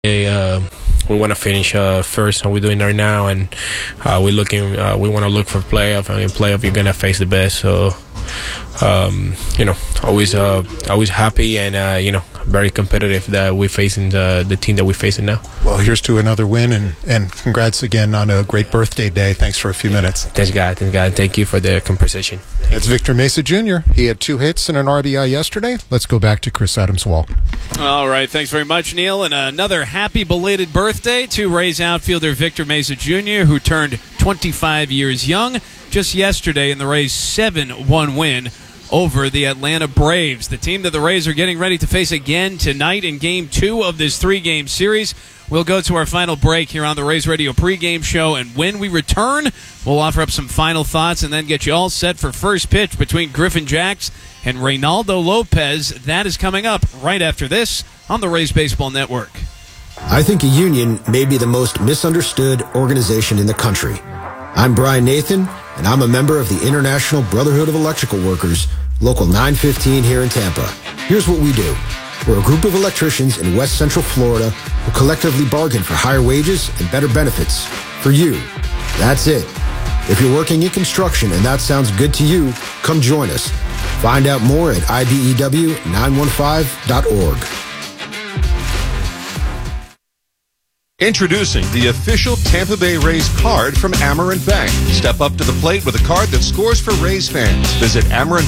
We want to finish first, and we're doing right now. And we're looking. We want to look for playoff. I mean, playoff, you're gonna face the best. So, always happy and very competitive that we're facing the team that we're facing now. Well, here's to another win, and congrats again on a great birthday day. Thanks for a few minutes. Thanks, God. Thank you for the conversation. That's Victor Mesa Jr. He had 2 hits and an RBI yesterday. Let's go back to Chris Adams-Wall. All right, thanks very much, Neil. And another happy belated birthday to Rays outfielder Victor Mesa Jr., who turned 25 years young just yesterday in the Rays' 7-1 win over the Atlanta Braves, the team that the Rays are getting ready to face again tonight in Game 2 of this 3-game series. We'll go to our final break here on the Rays Radio pregame show, and when we return, we'll offer up some final thoughts and then get you all set for first pitch between Griffin Jax and Reynaldo Lopez. That is coming up right after this on the Rays Baseball Network. I think a union may be the most misunderstood organization in the country. I'm Brian Nathan, and I'm a member of the International Brotherhood of Electrical Workers, Local 915 here in Tampa. Here's what we do. We're a group of electricians in West Central Florida who collectively bargain for higher wages and better benefits for you. That's it. If you're working in construction and that sounds good to you, come join us. Find out more at IBEW915.org. Introducing the official Tampa Bay Rays card from Amerant Bank. Step up to the plate with a card that scores for Rays fans. Visit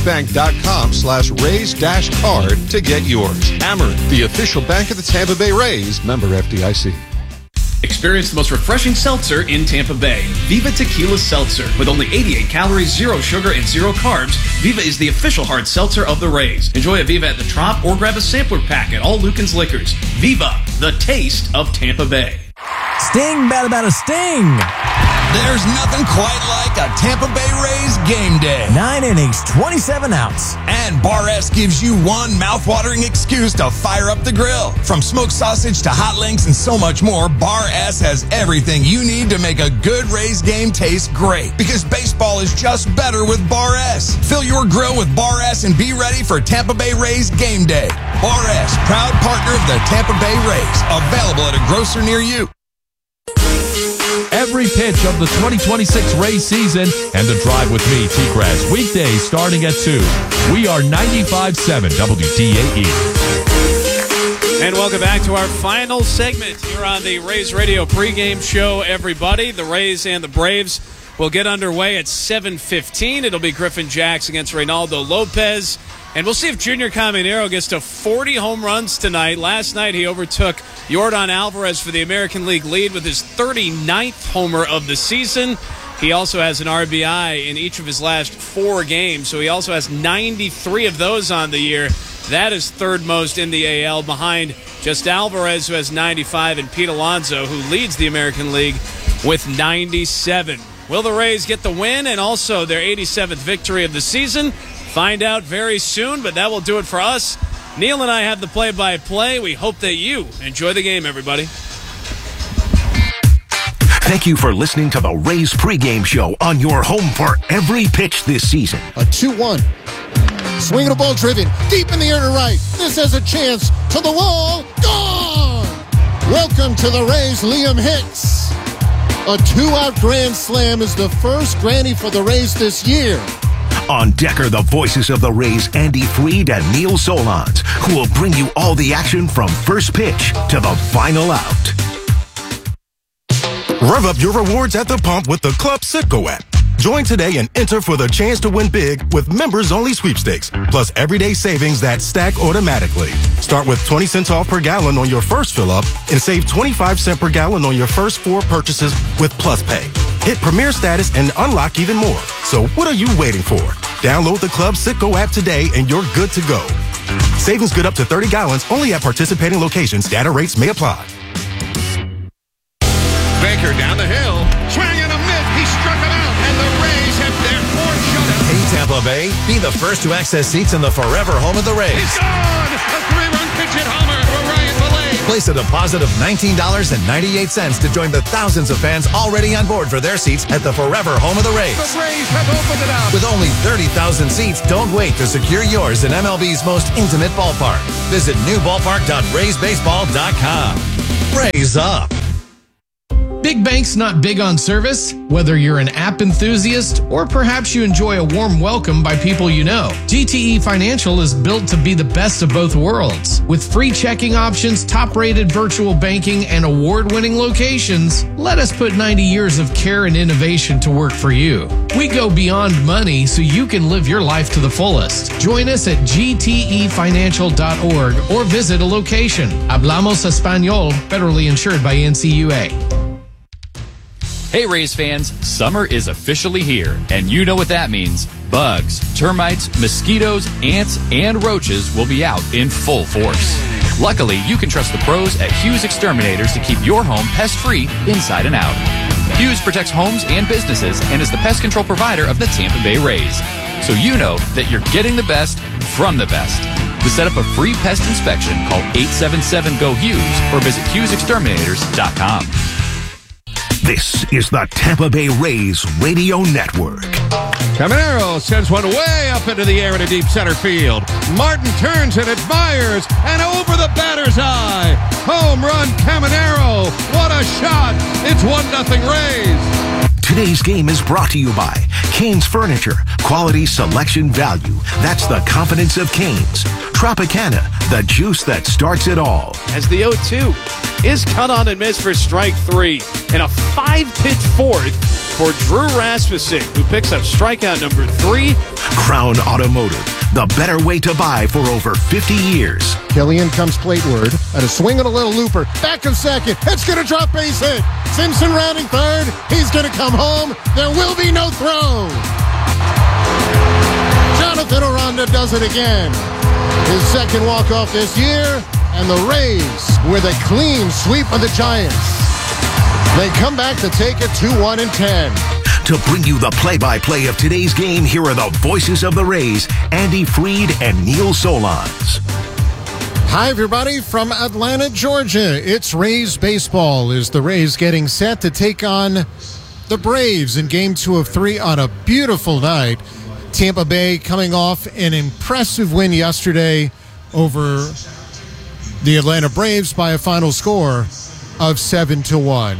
amerantbank.com/Rays-card to get yours. Amerant, the official bank of the Tampa Bay Rays. Member FDIC. Experience the most refreshing seltzer in Tampa Bay. Viva Tequila Seltzer. With only 88 calories, 0 sugar, and 0 carbs, Viva is the official hard seltzer of the Rays. Enjoy a Viva at the Trop or grab a sampler pack at all Lucan's Liquors. Viva, the taste of Tampa Bay. Sting, bada sting. There's nothing quite like a Tampa Bay Rays game day. 9 innings, 27 outs. And Bar S gives you one mouth-watering excuse to fire up the grill. From smoked sausage to hot links and so much more, Bar S has everything you need to make a good Rays game taste great. Because baseball is just better with Bar S. Fill your grill with Bar S and be ready for Tampa Bay Rays game day. Bar S, proud partner of the Tampa Bay Rays. Available at a grocer near you. Every pitch of the 2026 Rays season and The Drive with me, T-Grass, weekdays starting at 2. We are 95.7 WDAE. And welcome back to our final segment here on the Rays Radio pregame show, everybody. The Rays and the Braves will get underway at 7:15. It'll be Griffin Jax against Reynaldo Lopez. And we'll see if Junior Caminero gets to 40 home runs tonight. Last night he overtook Yordan Alvarez for the American League lead with his 39th homer of the season. He also has an RBI in each of his last 4 games, so he also has 93 of those on the year. That is third most in the AL, behind just Alvarez, who has 95, and Pete Alonso, who leads the American League with 97. Will the Rays get the win and also their 87th victory of the season? Find out very soon, but that will do it for us. Neil and I have the play-by-play. We hope that you enjoy the game, everybody. Thank you for listening to the Rays pregame show on your home for every pitch this season. A 2-1. Swinging a ball driven deep in the air to right. This has a chance to the wall. Gone! Welcome to the Rays, Liam Hicks. A 2-out grand slam is the first granny for the Rays this year. On deck are the voices of the Rays, Andy Freed and Neil Solondz, who will bring you all the action from first pitch to the final out. Rev up your rewards at the pump with the Club Citgo app. Join today and enter for the chance to win big with members-only sweepstakes, plus everyday savings that stack automatically. Start with 20 cents off per gallon on your first fill-up and save 25 cents per gallon on your first 4 purchases with Plus Pay. Hit Premier status and unlock even more. So what are you waiting for? Download the Club Citgo app today and you're good to go. Savings good up to 30 gallons only at participating locations. Data rates may apply. Baker down the hill. Swing and a miss. He struck him out, and the Rays have their 4th shutout. Hey, Tampa Bay, be the first to access seats in the forever home of the Rays. He's gone! A 3-run pitch hit homer for Ryan Villet. Place a deposit of $19.98 to join the thousands of fans already on board for their seats at the forever home of the Rays. The Rays have opened it up. With only 30,000 seats, don't wait to secure yours in MLB's most intimate ballpark. Visit newballpark.raysbaseball.com. Raise up. Big Bank's not big on service, whether you're an app enthusiast or perhaps you enjoy a warm welcome by people you know. GTE Financial is built to be the best of both worlds. With free checking options, top-rated virtual banking, and award-winning locations, let us put 90 years of care and innovation to work for you. We go beyond money so you can live your life to the fullest. Join us at gtefinancial.org or visit a location. Hablamos Español, federally insured by NCUA. Hey Rays fans, summer is officially here, and you know what that means. Bugs, termites, mosquitoes, ants, and roaches will be out in full force. Luckily, you can trust the pros at Hughes Exterminators to keep your home pest-free inside and out. Hughes protects homes and businesses and is the pest control provider of the Tampa Bay Rays. So you know that you're getting the best from the best. To set up a free pest inspection, call 877-GO-HUGHES or visit HughesExterminators.com. This is the Tampa Bay Rays Radio Network. Caminero sends one way up into the air in a deep center field. Martin turns and it fires and over the batter's eye. Home run, Caminero. What a shot. It's 1-0 Rays. Today's game is brought to you by Cane's Furniture. Quality, selection, value. That's the confidence of Cane's. Tropicana, the juice that starts it all. As the 0-2 is cut on and missed for strike 3. And a 5-pitch fourth for Drew Rasmussen, who picks up strikeout number 3. Crown Automotive, the better way to buy for over 50 years. Killian comes plateward at a swing and a little looper. Back of second. It's going to drop base hit. Simpson rounding third. He's going to come home. There will be no throw. Jonathan Aranda does it again. His second walk-off this year. And the Rays with a clean sweep of the Giants. They come back to take it 2-1-10. To bring you the play-by-play of today's game, here are the voices of the Rays, Andy Freed and Neil Solondz. Hi, everybody, from Atlanta, Georgia. It's Rays baseball as the Rays getting set to take on the Braves in Game 2 of 3 on a beautiful night. Tampa Bay coming off an impressive win yesterday over the Atlanta Braves by a final score of 7-1.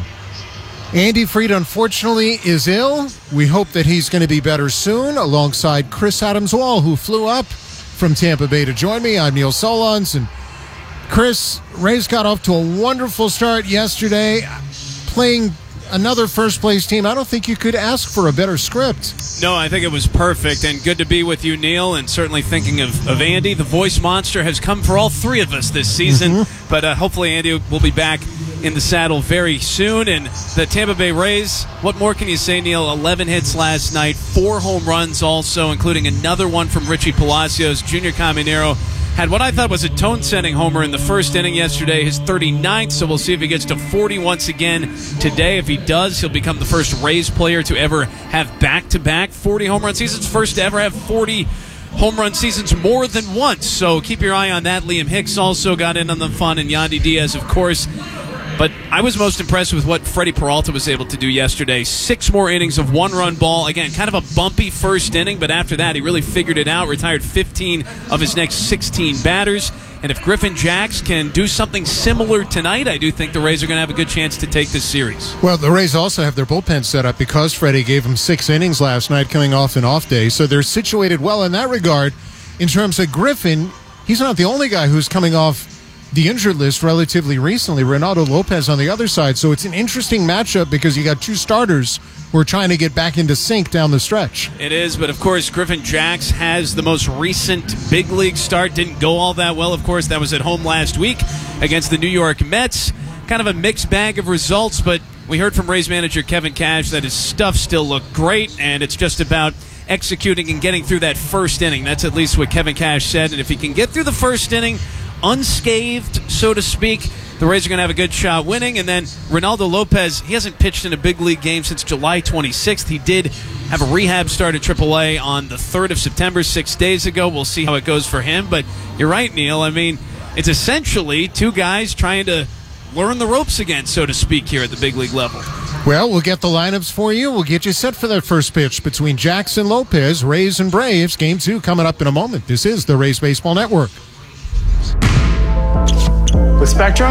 Andy Freed, unfortunately, is ill. We hope that he's going to be better soon, alongside Chris Adams-Wall, who flew up from Tampa Bay to join me. I'm Neil Solondz. And Chris, Rays got off to a wonderful start yesterday, playing another first-place team. I don't think you could ask for a better script. No, I think it was perfect, and good to be with you, Neil, and certainly thinking of Andy. The voice monster has come for all three of us this season, but hopefully Andy will be back in the saddle very soon. And the Tampa Bay Rays, what more can you say, Neil? 11 hits last night, 4 home runs also, including another one from Richie Palacios. Junior Caminero had what I thought was a tone-setting homer in the first inning yesterday, his 39th, so we'll see if he gets to 40 once again today. If he does, he'll become the first Rays player to ever have back-to-back 40 home run seasons, first to ever have 40 home run seasons more than once. So keep your eye on that. Liam Hicks also got in on the fun, and Yandy Diaz, of course. But I was most impressed with what Freddie Peralta was able to do yesterday. 6 more innings of one-run ball. Again, kind of a bumpy first inning, but after that, he really figured it out, retired 15 of his next 16 batters. And if Griffin Jax can do something similar tonight, I do think the Rays are going to have a good chance to take this series. Well, the Rays also have their bullpen set up because Freddie gave them 6 innings last night coming off an off day. So they're situated well in that regard. In terms of Griffin, he's not the only guy who's coming off the injured list relatively recently. Reynaldo Lopez on the other side. So it's an interesting matchup because you got 2 starters who are trying to get back into sync down the stretch. It is, but of course Griffin Jax has the most recent big league start. Didn't go all that well, of course. That was at home last week against the New York Mets. Kind of a mixed bag of results, but we heard from Rays manager Kevin Cash that his stuff still looked great, and it's just about executing and getting through that first inning. That's at least what Kevin Cash said, and if he can get through the first inning unscathed, so to speak, the Rays are going to have a good shot winning. And then Reynaldo Lopez, he hasn't pitched in a big league game since July 26th. He did have a rehab start at AAA on the 3rd of September, 6 days ago. We'll see how it goes for him. But you're right, Neil. I mean, it's essentially 2 guys trying to learn the ropes again, so to speak, here at the big league level. Well, we'll get the lineups for you. We'll get you set for that first pitch between Jackson Lopez, Rays and Braves. Game 2 coming up in a moment. This is the Rays Baseball Network. With Spectrum,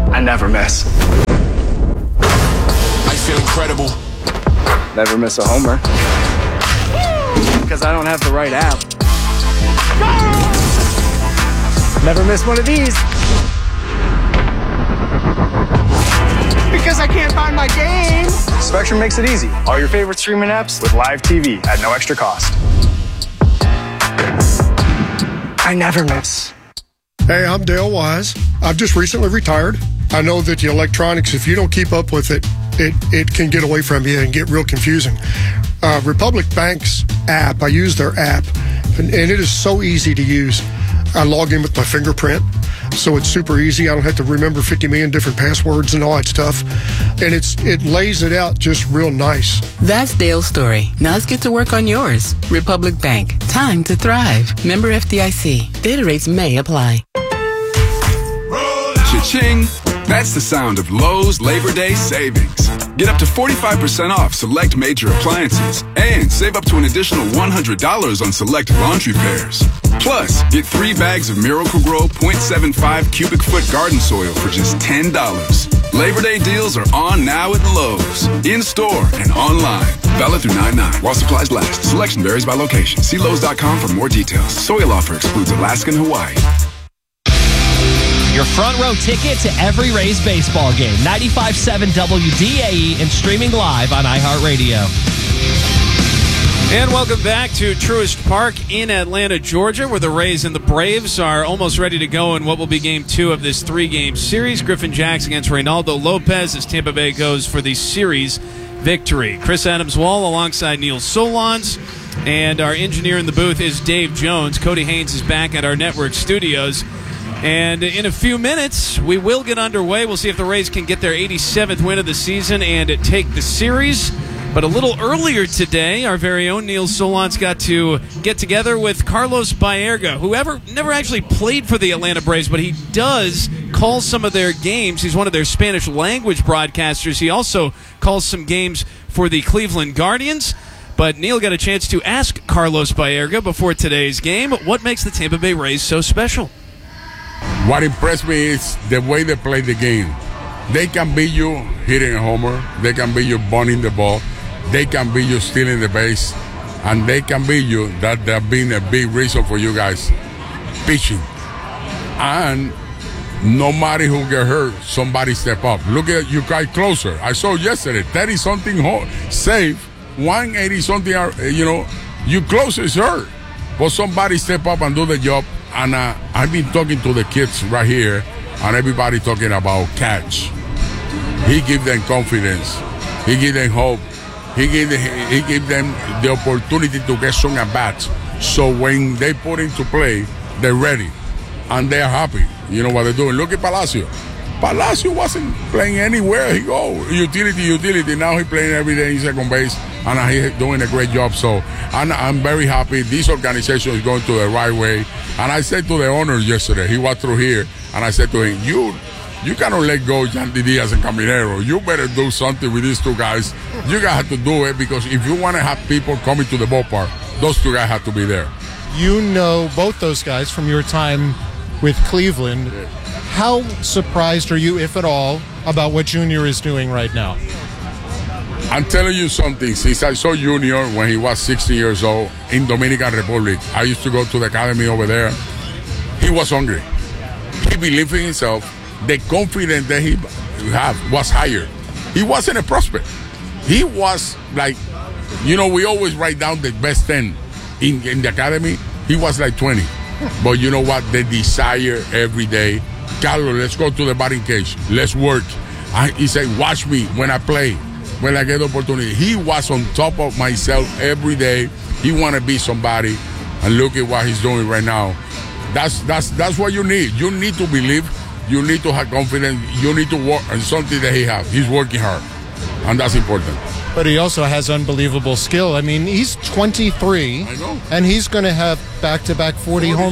I never miss. I feel incredible. Never miss a homer. Because I don't have the right app. Never miss one of these. Because I can't find my game. Spectrum makes it easy. All your favorite streaming apps with live TV at no extra cost. I never miss. Hey, I'm Dale Wise. I've just recently retired. I know that the electronics, if you don't keep up with it, it can get away from you and get real confusing. Republic Bank's app, I use their app, and it is so easy to use. I log in with my fingerprint, so it's super easy. I don't have to remember 50 million different passwords and all that stuff. And it lays it out just real nice. That's Dale's story. Now let's get to work on yours. Republic Bank. Time to thrive. Member FDIC. Data rates may apply. Cha-ching! That's the sound of Lowe's Labor Day savings. Get up to 45% off select major appliances and save up to an additional $100 on select laundry pairs. Plus, get 3 bags of Miracle-Gro 0.75 cubic foot garden soil for just $10. Labor Day deals are on now at Lowe's, in-store and online. Valid through 9/9 while supplies last. Selection varies by location. See Lowe's.com for more details. Soil offer excludes Alaska and Hawaii. Your front row ticket to every Rays baseball game. 95.7 WDAE and streaming live on iHeartRadio. And welcome back to Truist Park in Atlanta, Georgia, where the Rays and the Braves are almost ready to go in what will be Game 2 of this 3-game series. Griffin Jax against Reynaldo Lopez as Tampa Bay goes for the series victory. Chris Adams-Wall alongside Neil Solondz. And our engineer in the booth is Dave Jones. Cody Haynes is back at our network studios. And in a few minutes, we will get underway. We'll see if the Rays can get their 87th win of the season and take the series. But a little earlier today, our very own Neil Solondz got to get together with Carlos Baerga, who never actually played for the Atlanta Braves, but he does call some of their games. He's one of their Spanish language broadcasters. He also calls some games for the Cleveland Guardians. But Neil got a chance to ask Carlos Baerga before today's game, what makes the Tampa Bay Rays so special? What impressed me is the way they play the game. They can beat you hitting a homer. They can beat you bunting the ball. They can beat you stealing the base. And they can beat you. That being a big reason for you guys pitching. And no matter who get hurt, somebody step up. Look at you guys closer. I saw yesterday, 30-something save, 180-something, you closer is hurt. But somebody step up and do the job. And I've been talking to the kids right here, and everybody talking about catch. He give them confidence. He give them hope. He give them the opportunity to get some at-bats. So when they put into play, they're ready. And they're happy. You know what they're doing. Look at Palacio. Palacio wasn't playing anywhere. He go utility. Now he's playing every day in second base, and he's doing a great job. So I'm very happy. This organization is going to the right way. And I said to the owner yesterday, he walked through here, and I said to him, you cannot let go Yandy Diaz and Caminero. You better do something with these two guys. You guys have to do it, because if you want to have people coming to the ballpark, those two guys have to be there. You know both those guys from your time with Cleveland. Yeah. How surprised are you, if at all, about what Junior is doing right now? I'm telling you something. Since I saw Junior when he was 16 years old in Dominican Republic, I used to go to the academy over there. He was hungry. He believed in himself. The confidence that he had was higher. He wasn't a prospect. He was like, we always write down the best 10 in the academy. He was like 20. But you know what? The desire every day. Carlos, let's go to the batting cage. Let's work. He said, watch me when I play, when I get the opportunity. He was on top of myself every day. He want to be somebody. And look at what he's doing right now. That's what you need. You need to believe. You need to have confidence. You need to work on something that he has. He's working hard. And that's important. But he also has unbelievable skill. I mean, he's 23. I know. And he's going to have back-to-back 40 home.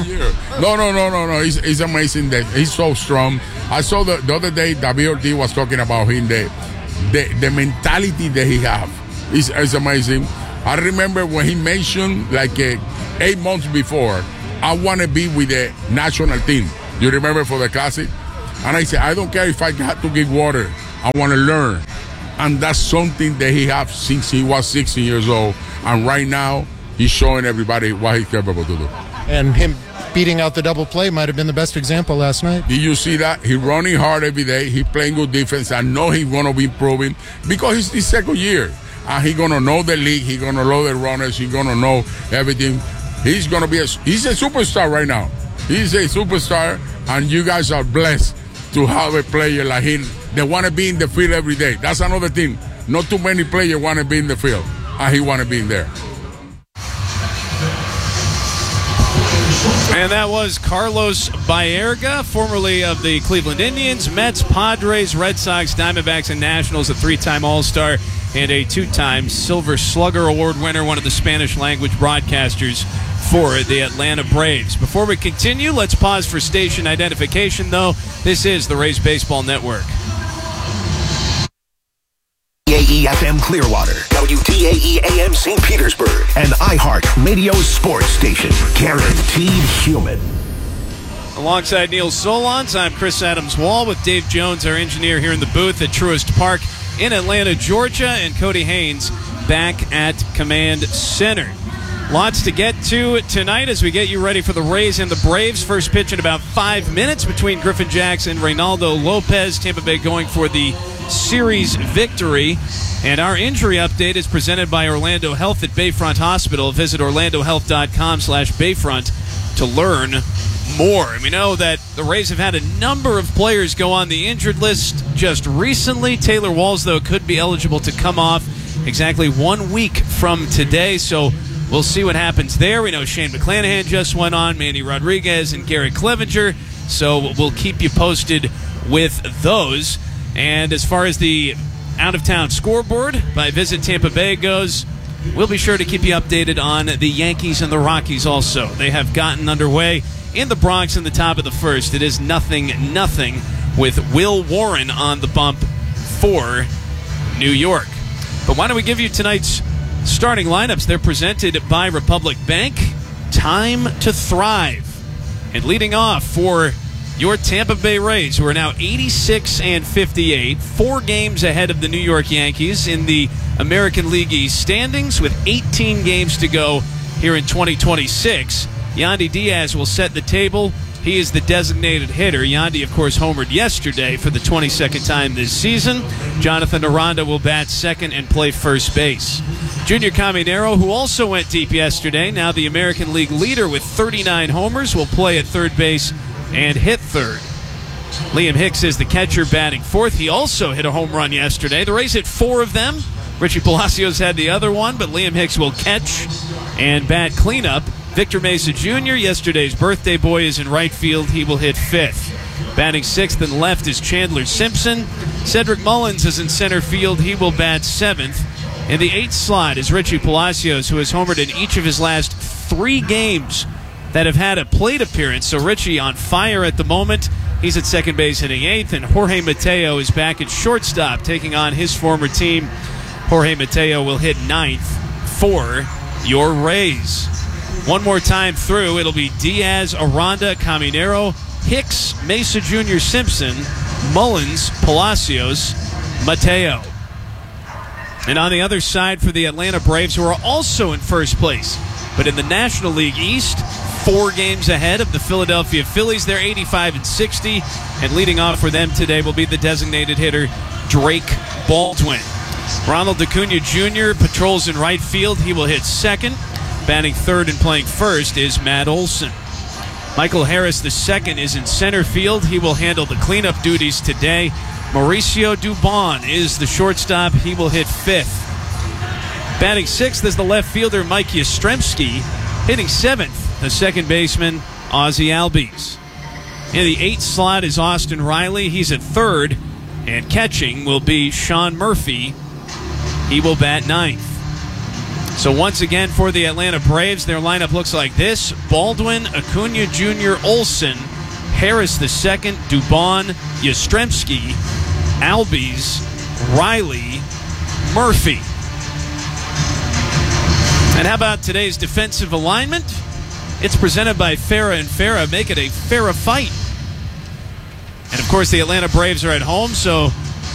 No. He's amazing. That he's so strong. I saw the other day, David Ortiz was talking about him. The mentality that he has is amazing. I remember when he mentioned, 8 months before, I want to be with the national team. You remember for the Classic? And I said, I don't care if I have to give water. I want to learn. And that's something that he has since he was 16 years old. And right now, he's showing everybody what he's capable to do. And him beating out the double play might have been the best example last night. Did you see that? He's running hard every day. He's playing good defense. I know he's going to be improving because it's his second year. And he's going to know the league. He's going to know the runners. He's going to know everything. He's going to be he's a superstar right now. He's a superstar, and you guys are blessed to have a player like him. They want to be in the field every day. That's another thing. Not too many players want to be in the field, and he want to be in there. And that was Carlos Baerga, formerly of the Cleveland Indians, Mets, Padres, Red Sox, Diamondbacks, and Nationals, a 3-time All-Star and a 2-time Silver Slugger Award winner, one of the Spanish-language broadcasters for the Atlanta Braves. Before we continue, let's pause for station identification, though. This is the Rays Baseball Network. WDAE-FM Clearwater, WDAE-AM St. Petersburg, and iHeart Radio Sports Station. Guaranteed human. Alongside Neil Solondz, I'm Chris Adams-Wall with Dave Jones, our engineer here in the booth at Truist Park in Atlanta, Georgia, and Cody Haynes back at Command Center. Lots to get to tonight as we get you ready for the Rays and the Braves. First pitch in about 5 minutes between Griffin Jackson and Reynaldo Lopez. Tampa Bay going for the series victory. And our injury update is presented by Orlando Health at Bayfront Hospital. Visit orlandohealth.com/Bayfront to learn more. And we know that the Rays have had a number of players go on the injured list just recently. Taylor Walls, though, could be eligible to come off exactly 1 week from today. So we'll see what happens there. We know Shane McClanahan just went on, Manny Rodriguez and Garrett Clevenger. So we'll keep you posted with those. And as far as the out-of-town scoreboard by Visit Tampa Bay goes, we'll be sure to keep you updated on the Yankees and the Rockies also. They have gotten underway in the Bronx in the top of the first. It is 0-0 with Will Warren on the bump for New York. But why don't we give you tonight's starting lineups? They're presented by Republic Bank. Time to thrive. And leading off for your Tampa Bay Rays, who are now 86-58, 4 games ahead of the New York Yankees in the American League East standings with 18 games to go here in 2026. Yandy Diaz will set the table. He is the designated hitter. Yandy, of course, homered yesterday for the 22nd time this season. Jonathan Aranda will bat second and play first base. Junior Caminero, who also went deep yesterday, now the American League leader with 39 homers, will play at third base and hit third. Liam Hicks is the catcher batting fourth. He also hit a home run yesterday. The Rays hit 4 of them. Richie Palacios had the other one, but Liam Hicks will catch and bat cleanup. Victor Mesa Jr., yesterday's birthday boy, is in right field. He will hit fifth. Batting sixth and left is Chandler Simpson. Cedric Mullins is in center field. He will bat seventh. In the 8th slot is Richie Palacios, who has homered in each of his last 3 games that have had a plate appearance. So Richie on fire at the moment. He's at second base hitting 8th, and Jorge Mateo is back at shortstop taking on his former team. Jorge Mateo will hit 9th for your Rays. One more time through, it'll be Diaz, Aranda, Caminero, Hicks, Mesa Jr., Simpson, Mullins, Palacios, Mateo. And on the other side for the Atlanta Braves, who are also in first place, but in the National League East, 4 games ahead of the Philadelphia Phillies. They're 85-60, and leading off for them today will be the designated hitter, Drake Baldwin. Ronald Acuna Jr. patrols in right field. He will hit second. Batting third and playing first is Matt Olson. Michael Harris II is in center field. He will handle the cleanup duties today. Mauricio Dubon is the shortstop. He will hit fifth. Batting sixth is the left fielder, Mike Yastrzemski. Hitting seventh, the second baseman, Ozzie Albies. In the 8th slot is Austin Riley. He's at third. And catching will be Sean Murphy. He will bat 9th. So once again for the Atlanta Braves, their lineup looks like this. Baldwin, Acuna Jr., Olson, Harris II, Dubon, Yastrzemski, Albies, Riley, Murphy. And how about today's defensive alignment? It's presented by Farah and Farah. Make it a Farah fight. And, of course, the Atlanta Braves are at home, so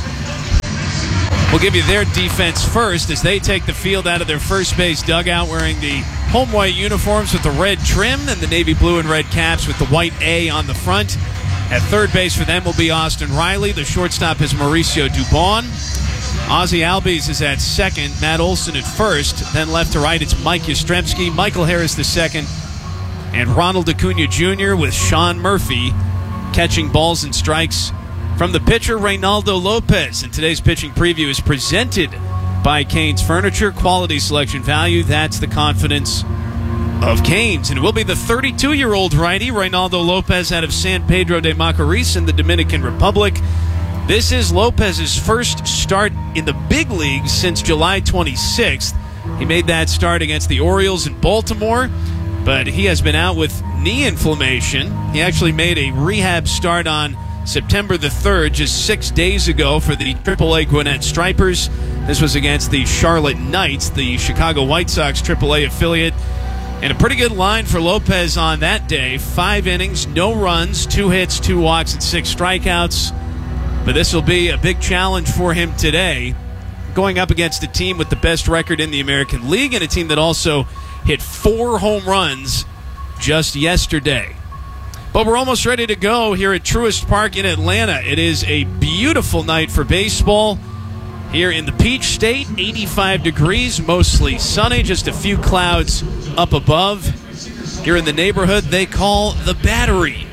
we'll give you their defense first as they take the field out of their first base dugout wearing the home white uniforms with the red trim and the navy blue and red caps with the white A on the front. At third base for them will be Austin Riley. The shortstop is Mauricio Dubon. Ozzie Albies is at second. Matt Olson at first. Then left to right, it's Mike Yastrzemski, Michael Harris the second, and Ronald Acuna Jr. with Sean Murphy catching balls and strikes from the pitcher, Reynaldo Lopez. And today's pitching preview is presented by Canes Furniture. Quality, selection, value. That's the confidence of Canes. And it will be the 32-year-old righty, Reynaldo Lopez, out of San Pedro de Macorís in the Dominican Republic. This is Lopez's first start in the big leagues since July 26th. He made that start against the Orioles in Baltimore, but he has been out with knee inflammation. He actually made a rehab start on September the 3rd, just 6 days ago, for the AAA Gwinnett Stripers. This was against the Charlotte Knights, the Chicago White Sox AAA affiliate. And a pretty good line for Lopez on that day. 5 innings, no runs, 2 hits, 2 walks, and 6 strikeouts. But this will be a big challenge for him today, going up against a team with the best record in the American League and a team that also hit 4 home runs just yesterday. But we're almost ready to go here at Truist Park in Atlanta. It is a beautiful night for baseball here in the Peach State. 85 degrees, mostly sunny, just a few clouds up above. Here in the neighborhood, they call the Battery,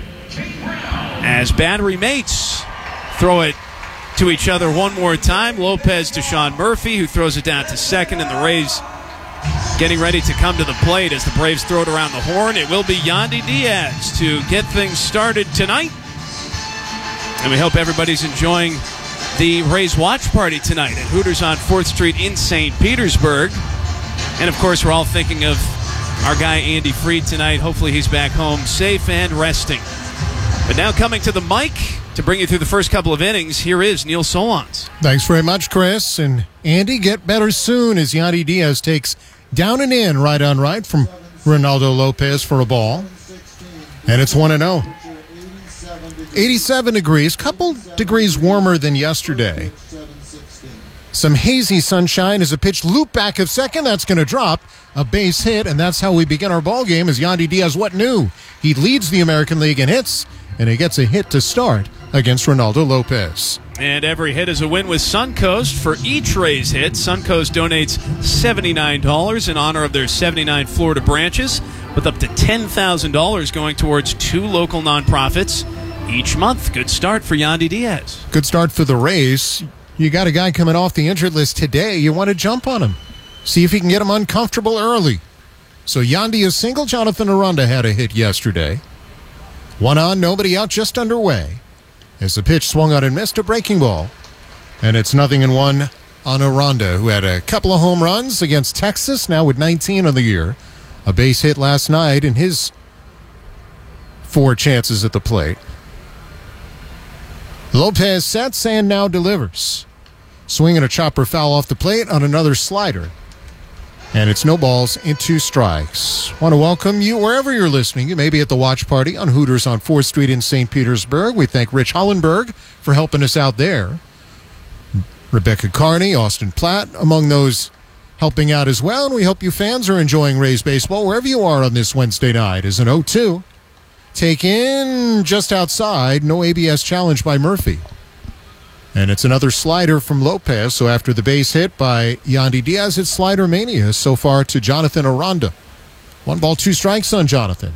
as battery mates throw it to each other one more time. Lopez to Sean Murphy, who throws it down to second, and the Rays getting ready to come to the plate as the Braves throw it around the horn. It will be Yandy Diaz to get things started tonight. And we hope everybody's enjoying the Rays watch party tonight at Hooters on 4th Street in St. Petersburg. And, of course, we're all thinking of our guy Andy Fried tonight. Hopefully he's back home safe and resting. But now coming to the mic to bring you through the first couple of innings, here is Neil Solondz. Thanks very much, Chris. And Andy, get better soon as Yandy Diaz takes down and in, right on right from Reynaldo Lopez for a ball. And it's 1-0. 87 degrees, couple degrees warmer than yesterday. Some hazy sunshine as a pitch loop back of second. That's going to drop a base hit, and that's how we begin our ball game as Yandy Diaz, what new? He leads the American League in hits, and he gets a hit to start against Reynaldo Lopez. And every hit is a win with Suncoast. For each Rays hit, Suncoast donates $79 in honor of their 79 Florida branches, with up to $10,000 going towards 2 local nonprofits each month. Good start for Yandy Diaz. Good start for the Rays. You got a guy coming off the injured list today. You want to jump on him. See if he can get him uncomfortable early. So Yandy is single. Jonathan Aranda had a hit yesterday. 1 on, nobody out, just underway. As the pitch swung on and missed, a breaking ball. And it's 0-1 on Aranda, who had a couple of home runs against Texas, now with 19 on the year. A base hit last night in his 4 chances at the plate. Lopez sets and now delivers. Swinging a chopper foul off the plate on another slider. And it's no balls and 2 strikes. Want to welcome you wherever you're listening. You may be at the watch party on Hooters on 4th Street in St. Petersburg. We thank Rich Hollenberg for helping us out there. Rebecca Carney, Austin Platt, among those helping out as well. And we hope you fans are enjoying Rays baseball wherever you are on this Wednesday night. As an 0-2. Take in just outside. No ABS challenge by Murphy. And it's another slider from Lopez. So after the base hit by Yandy Diaz, it's slider mania so far to Jonathan Aranda. 1 ball, 2 strikes on Jonathan.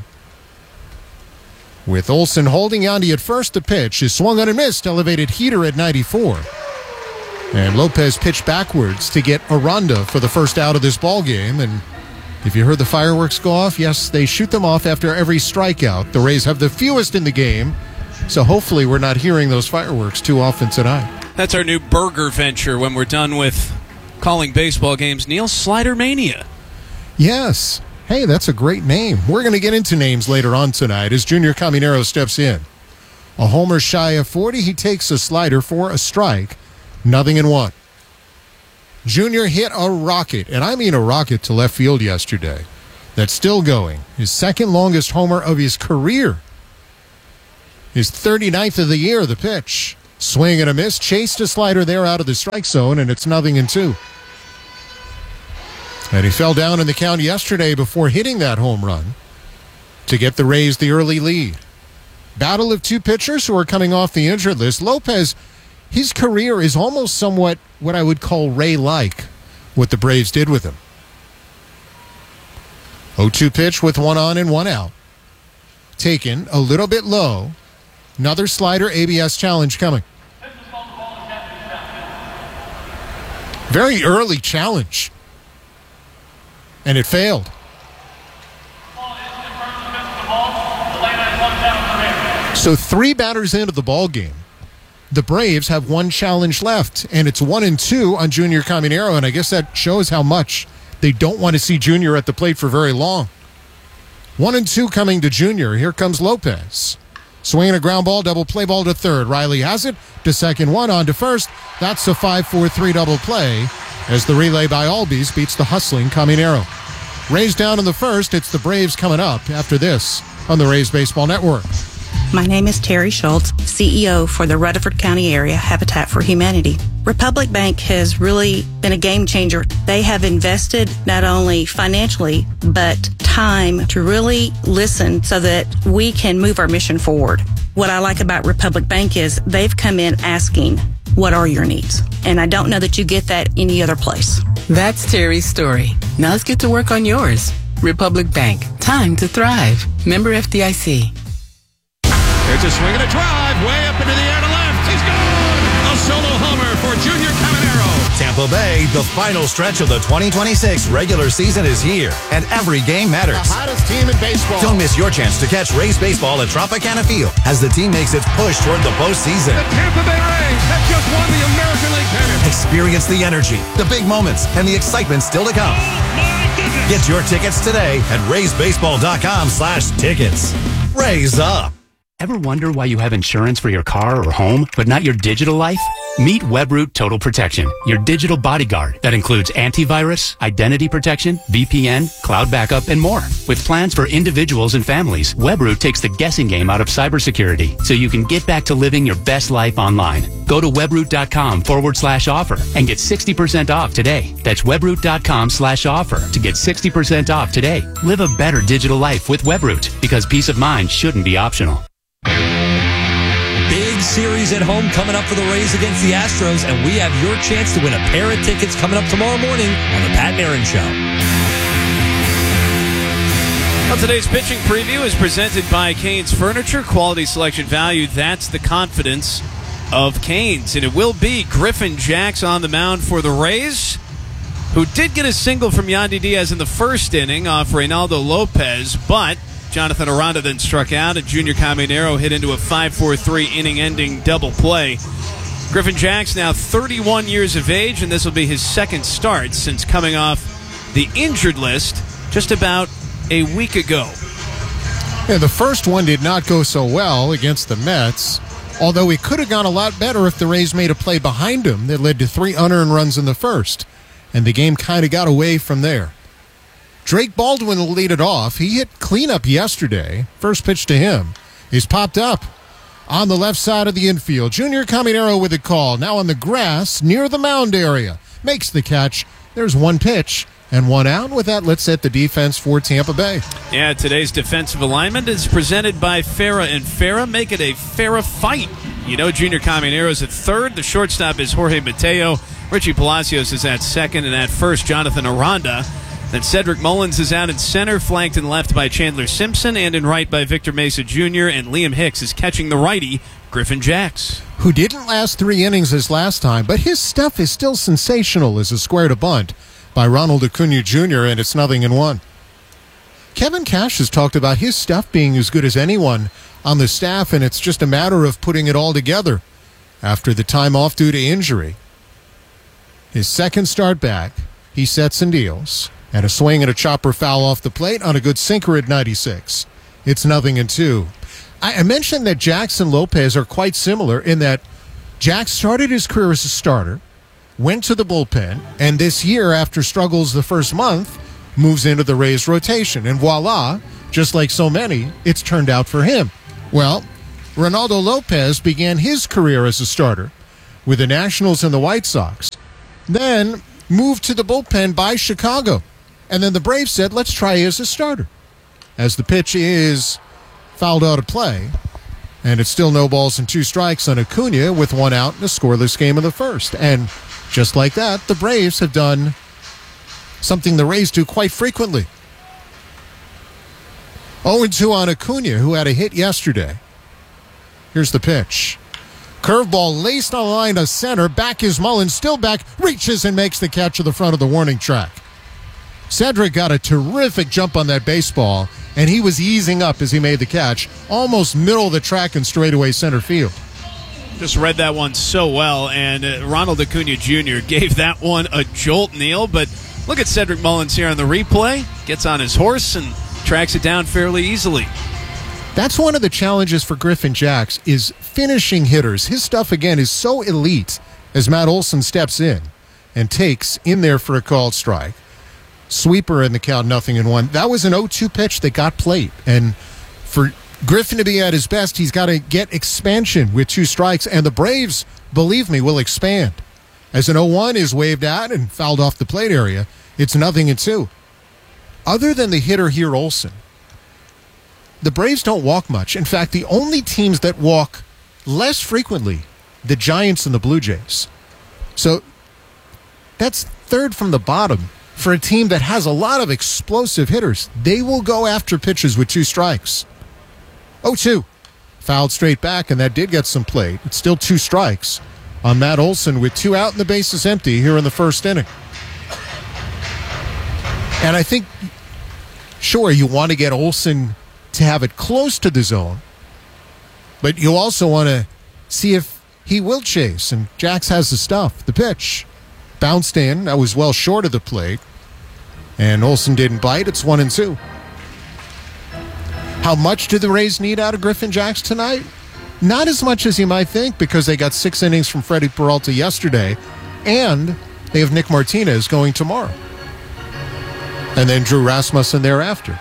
With Olson holding Yandy at first, the pitch is swung on and missed. Elevated heater at 94. And Lopez pitched backwards to get Aranda for the first out of this ball game. And if you heard the fireworks go off, yes, they shoot them off after every strikeout. The Rays have the fewest in the game. So hopefully we're not hearing those fireworks too often tonight. That's our new burger venture when we're done with calling baseball games. Neil, Slider Mania. Yes. Hey, that's a great name. We're going to get into names later on tonight as Junior Caminero steps in. A homer shy of 40. He takes a slider for a strike. 0-1. Junior hit a rocket, and I mean a rocket to left field yesterday. That's still going. His second longest homer of his career. His 39th of the year, the pitch. Swing and a miss. Chased a slider there out of the strike zone, and it's 0-2. And he fell down in the count yesterday before hitting that home run to get the Rays the early lead. Battle of two pitchers who are coming off the injured list. Lopez, his career is almost somewhat what I would call Ray-like, what the Braves did with him. 0-2 pitch with one on and one out. Taken a little bit low. Another slider, ABS challenge coming. Very early challenge. And it failed. So 3 batters into the ball game. The Braves have one challenge left, and it's 1-2 on Junior Caminero, and I guess that shows how much they don't want to see Junior at the plate for very long. 1-2 coming to Junior. Here comes Lopez. Swinging a ground ball, double play ball to third. Riley has it to second, one on to first. That's the 5-4-3 double play as the relay by Albies beats the hustling Caminero. Rays down in the first. It's the Braves coming up after this on the Rays Baseball Network. My name is Terry Schultz, CEO for the Rutherford County Area Habitat for Humanity. Republic Bank has really been a game changer. They have invested not only financially, but time to really listen so that we can move our mission forward. What I like about Republic Bank is they've come in asking, what are your needs? And I don't know that you get that any other place. That's Terry's story. Now let's get to work on yours. Republic Bank. Time to thrive. Member FDIC. There's a swing and a drive way up into the air to left. He's gone! A solo homer for Junior Caminero. Tampa Bay, the final stretch of the 2026 regular season is here, and every game matters. The hottest team in baseball. Don't miss your chance to catch Rays baseball at Tropicana Field as the team makes its push toward the postseason. The Tampa Bay Rays have just won the American League pennant. Experience the energy, the big moments, and the excitement still to come. Get your tickets today at RaysBaseball.com/tickets. Rays up. Ever wonder why you have insurance for your car or home, but not your digital life? Meet WebRoot Total Protection, your digital bodyguard that includes antivirus, identity protection, VPN, cloud backup, and more. With plans for individuals and families, WebRoot takes the guessing game out of cybersecurity so you can get back to living your best life online. Go to webroot.com/offer and get 60% off today. That's webroot.com/offer to get 60% off today. Live a better digital life with WebRoot because peace of mind shouldn't be optional. Big series at home coming up for the Rays against the Astros, and we have your chance to win a pair of tickets coming up tomorrow morning on the Pat Aaron Show. Well, today's pitching preview is presented by Canes Furniture. Quality, selection, value. That's the confidence of Canes. And it will be Griffin Jax on the mound for the Rays, who did get a single from Yandy Diaz in the first inning off Reynaldo Lopez, but Jonathan Aranda then struck out, and Junior Caminero hit into a 5-4-3 inning-ending double play. Griffin Jax now 31 years of age, and this will be his second start since coming off the injured list just about a week ago. Yeah, the first one did not go so well against the Mets, although it could have gone a lot better if the Rays made a play behind him that led to 3 unearned runs in the first, and the game kind of got away from there. Drake Baldwin will lead it off. He hit cleanup yesterday. First pitch to him. He's popped up on the left side of the infield. Junior Caminero with a call. Now on the grass near the mound area. Makes the catch. There's one pitch and one out. With that, let's set the defense for Tampa Bay. Yeah, today's defensive alignment is presented by Farah and Farah. Make it a Farah fight. You know Junior Caminero's at third. The shortstop is Jorge Mateo. Richie Palacios is at second. And at first, Jonathan Aranda. Then Cedric Mullins is out in center, flanked in left by Chandler Simpson, and in right by Victor Mesa Jr., and Liam Hicks is catching the righty, Griffin Jax. Who didn't last 3 innings as last time, but his stuff is still sensational as a square to bunt by Ronald Acuna Jr., and it's 0-1. Kevin Cash has talked about his stuff being as good as anyone on the staff, and it's just a matter of putting it all together after the time off due to injury. His second start back, he sets and deals. And a swing and a chopper foul off the plate on a good sinker at 96. It's 0-2. I mentioned that Jax and Lopez are quite similar in that Jax started his career as a starter, went to the bullpen, and this year, after struggles the first month, moves into the Rays rotation. And voila, just like so many, it's turned out for him. Well, Ronaldo Lopez began his career as a starter with the Nationals and the White Sox, then moved to the bullpen by Chicago. And then the Braves said, let's try as a starter. As the pitch is fouled out of play, and it's still no balls and 2 strikes on Acuna with 1 out in a scoreless game of the first. And just like that, the Braves have done something the Rays do quite frequently. 0-2 on Acuna, who had a hit yesterday. Here's the pitch. Curveball laced on the line to center. Back is Mullins, still back, reaches and makes the catch at the front of the warning track. Cedric got a terrific jump on that baseball, and he was easing up as he made the catch, almost middle of the track and straightaway center field. Just read that one so well, and Ronald Acuna Jr. gave that one a jolt, Neil. But look at Cedric Mullins here on the replay. Gets on his horse and tracks it down fairly easily. That's one of the challenges for Griffin Jax is finishing hitters. His stuff, again, is so elite as Matt Olson steps in and takes in there for a called strike. Sweeper in the count, 0-1. That was an 0-2 pitch that got played. And for Griffin to be at his best, he's got to get expansion with 2 strikes. And the Braves, believe me, will expand. As an 0-1 is waved at and fouled off the plate area, it's 0-2. Other than the hitter here, Olson, the Braves don't walk much. In fact, the only teams that walk less frequently, the Giants and the Blue Jays. So that's third from the bottom for a team that has a lot of explosive hitters. They will go after pitches with 2 strikes. 0-2. Fouled straight back, and that did get some play. It's still 2 strikes on Matt Olson with 2 out and the bases empty here in the first inning. And I think, sure, you want to get Olson to have it close to the zone, but you also want to see if he will chase, and Jax has the stuff. The pitch bounced in. That was well short of the plate, and Olson didn't bite. It's 1-2. How much do the Rays need out of Griffin Jax tonight? Not as much as you might think, because they got 6 innings from Freddie Peralta yesterday, and they have Nick Martinez going tomorrow, and then Drew Rasmussen thereafter.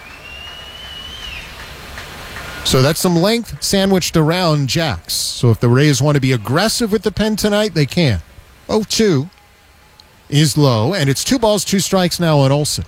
So that's some length sandwiched around Jax. So if the Rays want to be aggressive with the pen tonight, they can. 0-2 is low, and it's 2 balls, 2 strikes now on Olson.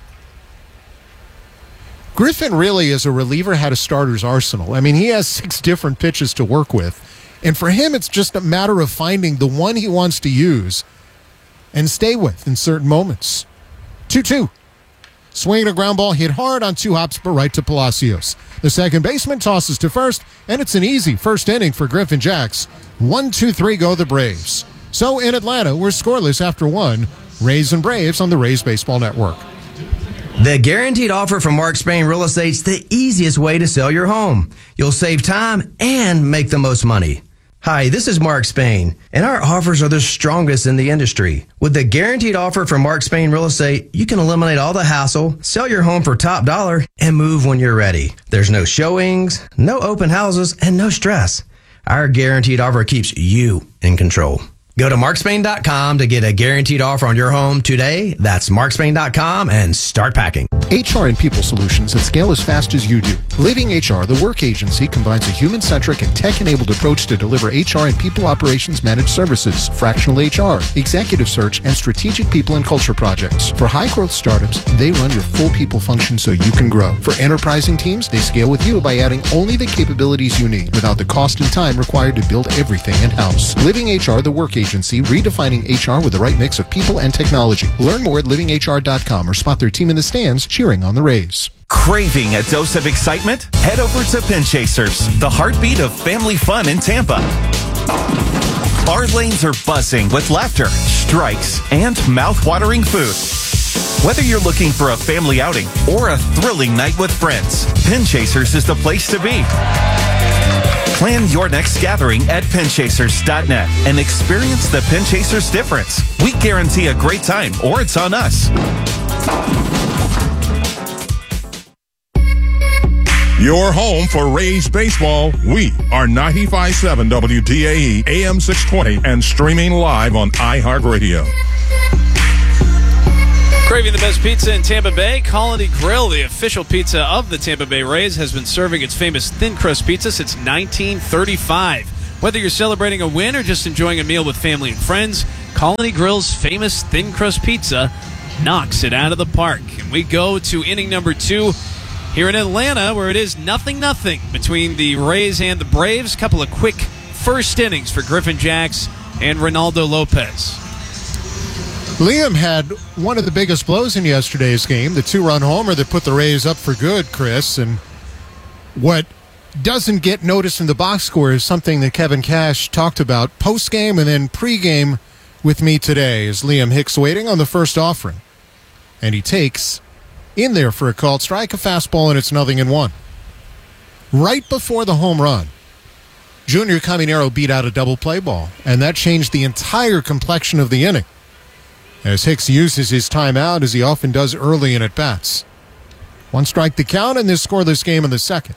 Griffin really, as a reliever, had a starter's arsenal. I mean, he has 6 different pitches to work with. And for him, it's just a matter of finding the one he wants to use and stay with in certain moments. 2-2. Swinging a ground ball hit hard on 2 hops, but right to Palacios. The second baseman tosses to first, and it's an easy first inning for Griffin Jax. 1-2-3 go the Braves. So in Atlanta, we're scoreless after 1. Rays and Braves on the Rays Baseball Network. The Guaranteed Offer from Mark Spain Real Estate's the easiest way to sell your home. You'll save time and make the most money. Hi, this is Mark Spain, and our offers are the strongest in the industry. With the Guaranteed Offer from Mark Spain Real Estate, you can eliminate all the hassle, sell your home for top dollar, and move when you're ready. There's no showings, no open houses, and no stress. Our Guaranteed Offer keeps you in control. Go to markspain.com to get a guaranteed offer on your home today. That's markspain.com and start packing. HR and People Solutions that scale as fast as you do. Living HR, the work agency, combines a human-centric and tech-enabled approach to deliver HR and people operations managed services, fractional HR, executive search, and strategic people and culture projects. For high-growth startups, they run your full people function so you can grow. For enterprising teams, they scale with you by adding only the capabilities you need without the cost and time required to build everything in-house. Living HR, the work agency, redefining HR with the right mix of people and technology. Learn more at livinghr.com or spot their team in the stands cheering on the Rays. Craving a dose of excitement? Head over to Pin Chasers, the heartbeat of family fun in Tampa. Our lanes are buzzing with laughter, strikes, and mouth-watering food. Whether you're looking for a family outing or a thrilling night with friends, Pin Chasers is the place to be. Plan your next gathering at pinchasers.net and experience the Pin Chasers difference. We guarantee a great time, or it's on us. Your home for Rays baseball. We are 95.7 WDAE, AM 620, and streaming live on iHeartRadio. Craving the best pizza in Tampa Bay? Colony Grill, the official pizza of the Tampa Bay Rays, has been serving its famous thin crust pizza since 1935. Whether you're celebrating a win or just enjoying a meal with family and friends, Colony Grill's famous thin crust pizza knocks it out of the park. And we go to inning number 2 here in Atlanta, where it is 0-0 between the Rays and the Braves. Couple of quick first innings for Griffin Jax and Ronaldo Lopez. Liam had one of the biggest blows in yesterday's game, the 2-run homer that put the Rays up for good, Chris. And what doesn't get noticed in the box score is something that Kevin Cash talked about post-game and then pre-game with me today. Is Liam Hicks waiting on the first offering? And he takes in there for a called strike, a fastball, and it's 0-1. Right before the home run, Junior Caminero beat out a double play ball, and that changed the entire complexion of the inning, as Hicks uses his timeout, as he often does early in at-bats. 1 strike to count in this scoreless game in the second.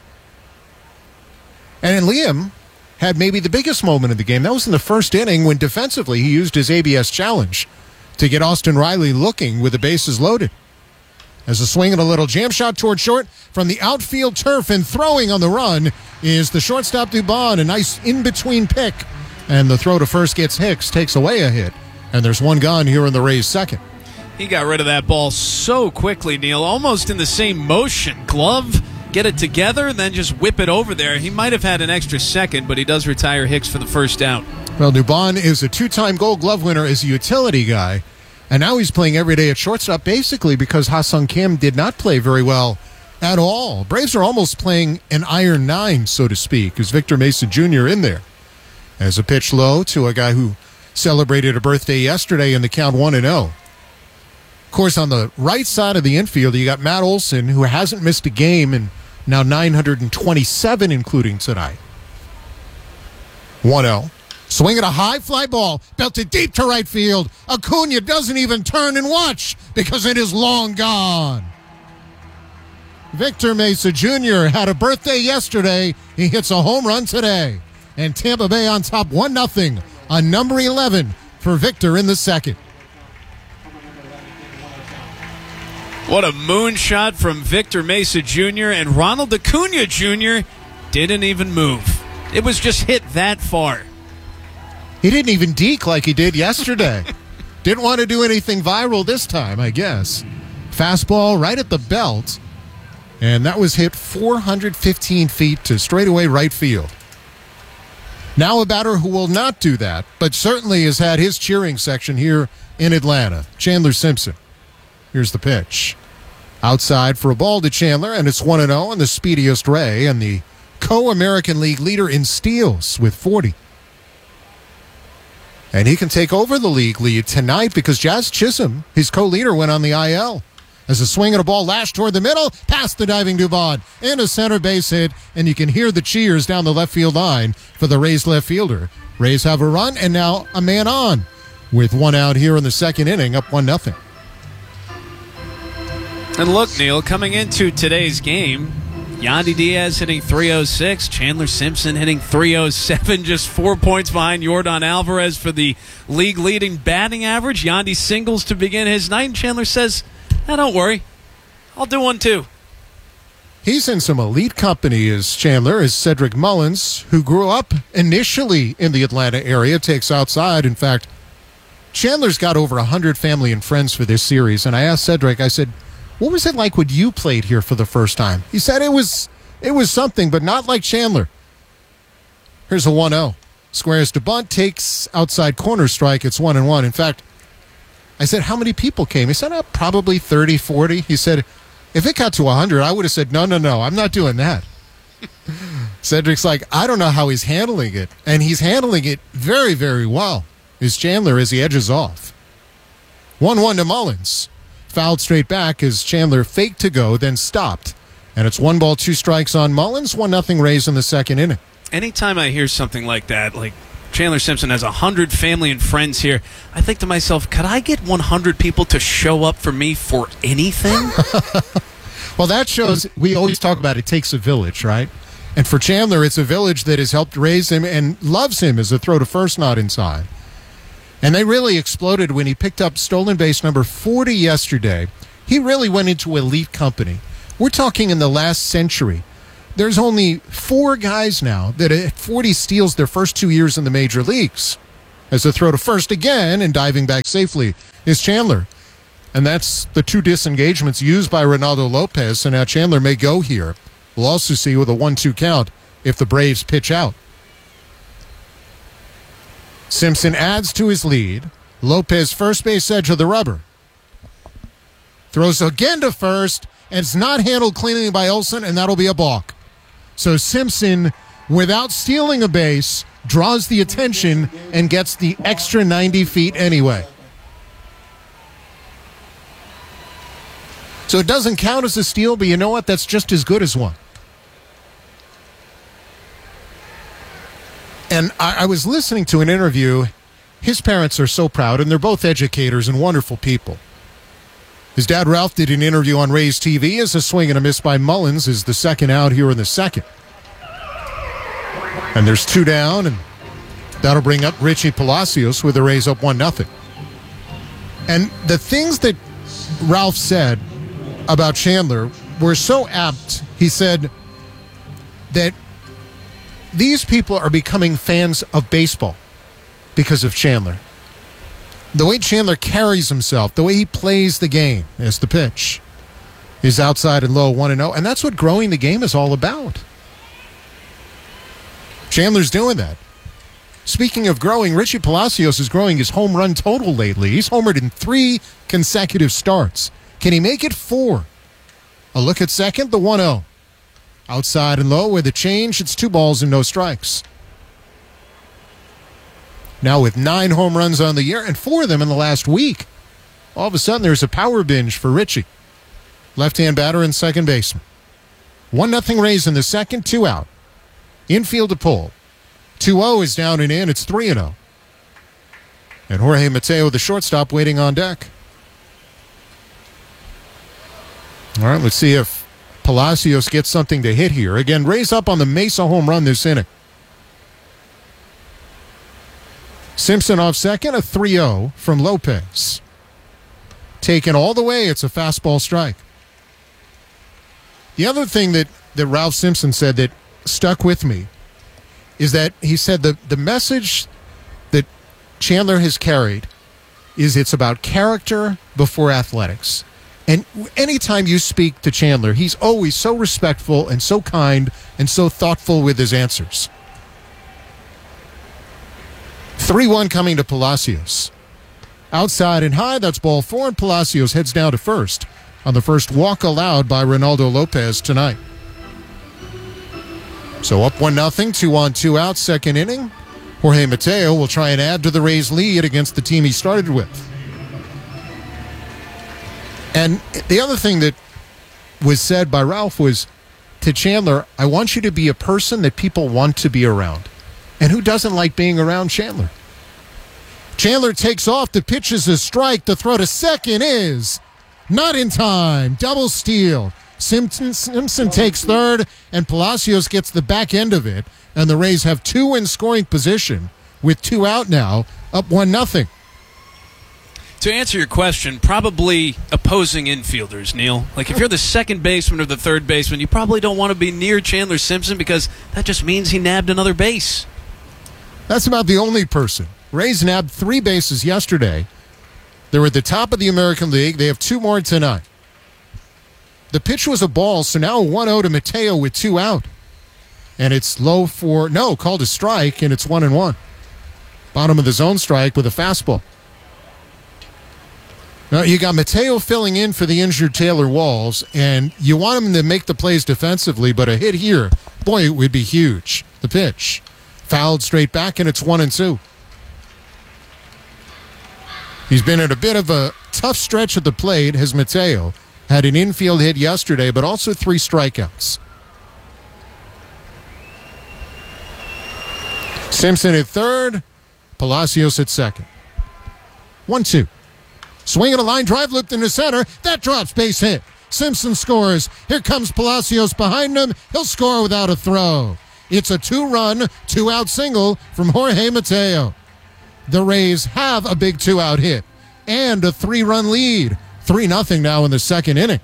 And Liam had maybe the biggest moment of the game. That was in the first inning when defensively he used his ABS challenge to get Austin Riley looking with the bases loaded. As a swing and a little jam shot toward short from the outfield turf, and throwing on the run is the shortstop Dubon. A nice in-between pick. And the throw to first gets Hicks, takes away a hit. And there's one gone here in the Rays' second. He got rid of that ball so quickly, Neil, almost in the same motion. Glove, get it together, then just whip it over there. He might have had an extra second, but he does retire Hicks for the first out. Well, Dubon is a 2-time Gold Glove winner as a utility guy, and now he's playing every day at shortstop, basically because Ha-Sung Kim did not play very well at all. Braves are almost playing an iron 9, so to speak, as Victor Mesa Jr. in there. As a pitch low to a guy who celebrated a birthday yesterday in the count 1-0. Of course, on the right side of the infield, you got Matt Olson, who hasn't missed a game in now 927, including tonight. 1-0. Swinging a high fly ball, belted deep to right field. Acuna doesn't even turn and watch because it is long gone. Victor Mesa Jr. had a birthday yesterday. He hits a home run today. And Tampa Bay on top 1-0 on number 11 for Victor in the second. What a moonshot from Victor Mesa Jr. and Ronald Acuna Jr. didn't even move. It was just hit that far. He didn't even deke like he did yesterday. Didn't want to do anything viral this time, I guess. Fastball right at the belt, and that was hit 415 feet to straightaway right field. Now a batter who will not do that, but certainly has had his cheering section here in Atlanta, Chandler Simpson. Here's the pitch. Outside for a ball to Chandler, and it's 1-0 on the speediest Ray, and the co-American League leader in steals with 40. And he can take over the league lead tonight because Jazz Chisholm, his co-leader, went on the IL. As a swing and a ball lashed toward the middle, past the diving Dubon, and a center base hit, and you can hear the cheers down the left field line for the Rays left fielder. Rays have a run, and now a man on, with 1 out here in the second inning, up 1-0. And look, Neil, coming into today's game, Yandy Diaz hitting .306, Chandler Simpson hitting .307, just 4 points behind Yordan Alvarez for the league-leading batting average. Yandy singles to begin his night, and Chandler says, don't worry, I'll do one too. He's in some elite company, as Chandler, as Cedric Mullins, who grew up initially in the Atlanta area, takes outside. In fact, Chandler's got over 100 family and friends for this series, and I asked Cedric, I said, what was it like when you played here for the first time? He said it was something, but not like Chandler. Here's a 1-0. Squares to bunt, takes outside corner strike. It's 1-1. In fact, I said, how many people came? He said, probably 30, 40. He said, if it got to 100, I would have said, no, I'm not doing that. Cedric's like, I don't know how he's handling it. And he's handling it very, very well. Is Chandler as he edges off. 1-1 to Mullins. Fouled straight back as Chandler faked to go, then stopped. And it's 1 ball, 2 strikes on Mullins, 1-0 Rays in the second inning. Anytime I hear something like that, like Chandler Simpson has 100 family and friends here, I think to myself, could I get 100 people to show up for me for anything? Well, that shows, we always talk about it takes a village, right? And for Chandler, it's a village that has helped raise him and loves him as a throw to first not inside. And they really exploded when he picked up stolen base number 40 yesterday. He really went into elite company. We're talking in the last century. There's only 4 guys now that at 40 steals their first 2 years in the major leagues. As a throw to first again and diving back safely is Chandler. And that's the 2 disengagements used by Ronaldo Lopez, and now Chandler may go here. We'll also see with a 1-2 count if the Braves pitch out. Simpson adds to his lead. Lopez first base edge of the rubber. Throws again to first, and it's not handled cleanly by Olson, and that'll be a balk. So Simpson, without stealing a base, draws the attention and gets the extra 90 feet anyway. So it doesn't count as a steal, but you know what? That's just as good as one. And I was listening to an interview. His parents are so proud, and they're both educators and wonderful people. His dad, Ralph, did an interview on Rays TV as a swing and a miss by Mullins is the second out here in the second. And there's 2 down, and that'll bring up Richie Palacios with the Rays up 1-0. And the things that Ralph said about Chandler were so apt. He said that these people are becoming fans of baseball because of Chandler. The way Chandler carries himself, the way he plays the game as the pitch is outside and low 1-0, and that's what growing the game is all about. Chandler's doing that. Speaking of growing, Richie Palacios is growing his home run total lately. He's homered in 3 consecutive starts. Can he make it 4? A look at second, the 1-0. Outside and low with a change, it's 2 balls and no strikes. Now with 9 home runs on the year and 4 of them in the last week. All of a sudden there's a power binge for Richie. Left-hand batter and second baseman. 1-0 Rays in the second, 2 out. Infield to pull. 2-0 is down and in, it's 3-0. And Jorge Mateo, the shortstop, waiting on deck. All right, let's see if Palacios gets something to hit here. Again, Rays up on the Mesa home run this inning. Simpson off second, a 3-0 from Lopez. Taken all the way, it's a fastball strike. The other thing that Ralph Simpson said that stuck with me is that he said the message that Chandler has carried is it's about character before athletics. And anytime you speak to Chandler, he's always so respectful and so kind and so thoughtful with his answers. 3-1 coming to Palacios. Outside and high, that's ball 4, and Palacios heads down to first on the first walk allowed by Ronaldo Lopez tonight. So up 1-0, 2 on, 2 out, second inning. Jorge Mateo will try and add to the Rays' lead against the team he started with. And the other thing that was said by Ralph was to Chandler, I want you to be a person that people want to be around. And who doesn't like being around Chandler? Chandler takes off. The pitch is a strike. The throw to second is not in time. Double steal. Simpson takes third, and Palacios gets the back end of it. And the Rays have 2 in scoring position with 2 out now, up 1-0. To answer your question, probably opposing infielders, Neil. Like, if you're the second baseman or the third baseman, you probably don't want to be near Chandler Simpson because that just means he nabbed another base. That's about the only person. Rays nabbed 3 bases yesterday. They were at the top of the American League. They have 2 more tonight. The pitch was a ball, so now 1-0 to Mateo with 2 out. And it's low for, called a strike, and it's 1-1. Bottom of the zone strike with a fastball. Now, you got Mateo filling in for the injured Taylor Walls, and you want him to make the plays defensively, but a hit here, boy, it would be huge. The pitch. Fouled straight back, and it's 1-2. He's been at a bit of a tough stretch at the plate, has Mateo. Had an infield hit yesterday, but also 3 strikeouts. Simpson at third, Palacios at second. 1-2. Swing and a line drive looped into center. That drops, base hit. Simpson scores. Here comes Palacios behind him. He'll score without a throw. It's a 2-run, 2-out single from Jorge Mateo. the Rays have a big 2-out hit and a 3-run lead. 3-0 now in the second inning.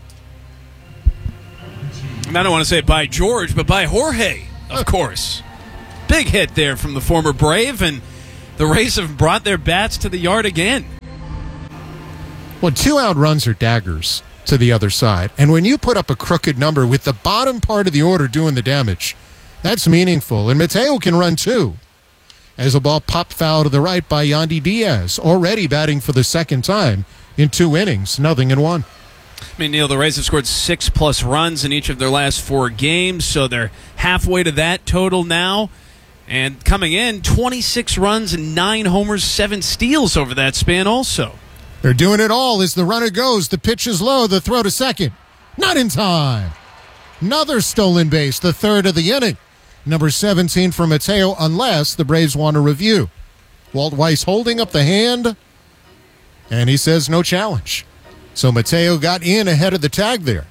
And I don't want to say by George, but by Jorge, of course. Big hit there from the former Brave, and the Rays have brought their bats to the yard again. Well, 2-out runs are daggers to the other side. And when you put up a crooked number with the bottom part of the order doing the damage, that's meaningful. And Mateo can run too, as a ball popped foul to the right by Yandy Diaz, already batting for the second time in 2 innings, 0-1. I mean, Neil, the Rays have scored 6+ runs in each of their last 4 games, so they're halfway to that total now. And coming in, 26 runs and 9 homers, 7 steals over that span also. They're doing it all as the runner goes. The pitch is low, the throw to second. Not in time. Another stolen base, the third of the inning. Number 17 for Mateo, unless the Braves want a review. Walt Weiss holding up the hand, and he says no challenge. So Mateo got in ahead of the tag there.